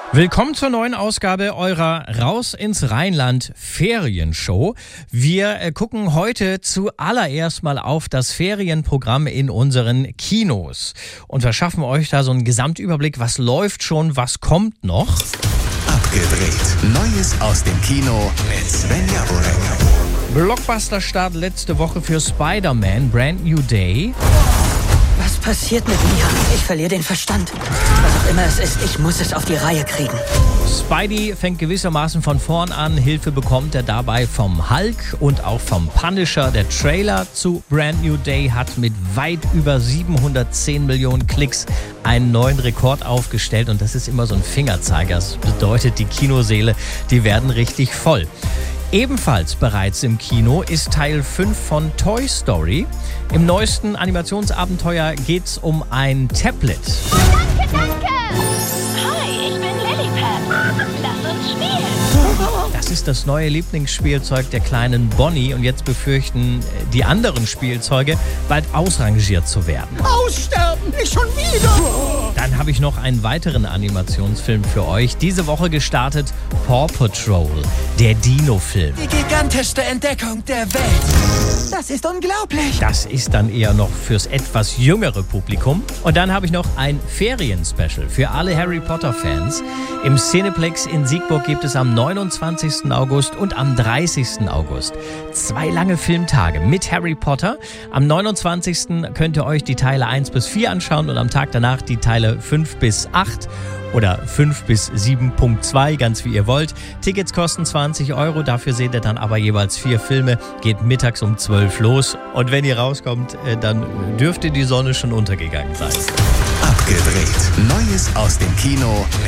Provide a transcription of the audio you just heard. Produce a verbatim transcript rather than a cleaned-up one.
Willkommen zur neuen Ausgabe eurer Raus ins Rheinland Ferienshow. Wir äh, gucken heute zuallererst mal auf das Ferienprogramm in unseren Kinos und verschaffen euch da so einen Gesamtüberblick, was läuft schon, was kommt noch. Abgedreht. Neues aus dem Kino mit Svenja Borek. Blockbuster-Start letzte Woche für Spider-Man Brand New Day. Was passiert mit mir? Ich verliere den Verstand. Was auch immer es ist, ich muss es auf die Reihe kriegen. Spidey fängt gewissermaßen von vorn an. Hilfe bekommt er dabei vom Hulk und auch vom Punisher. Der Trailer zu Brand New Day hat mit weit über siebenhundertzehn Millionen Klicks einen neuen Rekord aufgestellt. Und das ist immer so ein Fingerzeiger. Das bedeutet, die Kinosäle, die werden richtig voll. Ebenfalls bereits im Kino ist Teil fünf von Toy Story. Im neuesten Animationsabenteuer geht's um ein Tablet. Danke, danke! Hi, ich bin Lilliput. Lass uns spielen. Das ist das neue Lieblingsspielzeug der kleinen Bonnie und jetzt befürchten die anderen Spielzeuge, bald ausrangiert zu werden. Aussterben, nicht schon wieder! Dann habe ich noch einen weiteren Animationsfilm für euch. Diese Woche gestartet Paw Patrol, der Dino-Film. Die gigantischste Entdeckung der Welt. Das ist unglaublich. Das ist dann eher noch fürs etwas jüngere Publikum. Und dann habe ich noch ein Ferien-Special für alle Harry Potter-Fans. Im Cineplex in Siegburg gibt es am neunundzwanzigsten August und am dreißigsten August zwei lange Filmtage mit Harry Potter. Am neunundzwanzigsten könnt ihr euch die Teile eins bis vier anschauen und am Tag danach die Teile fünf bis acht oder fünf bis sieben Punkt zwei, ganz wie ihr wollt. Tickets kosten zwanzig Euro, dafür seht ihr dann aber jeweils vier Filme, geht mittags um zwölf los und wenn ihr rauskommt, dann dürfte die Sonne schon untergegangen sein. Abgedreht. Neues aus dem Kino mit